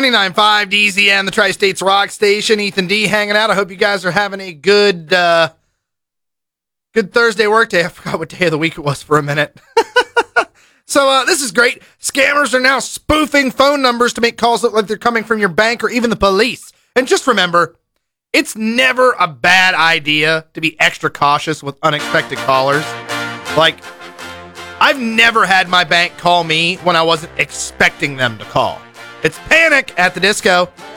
99.5 DZN, the Tri-States Rock Station. Ethan D hanging out. I hope you guys are having a good Thursday work day. I forgot what day of the week it was for a minute. So this is great. Scammers are now spoofing phone numbers to make calls look like they're coming from your bank or even the police. And just remember, it's never a bad idea to be extra cautious with unexpected callers. Like, I've never had my bank call me when I wasn't expecting them to call. It's panic at the disco.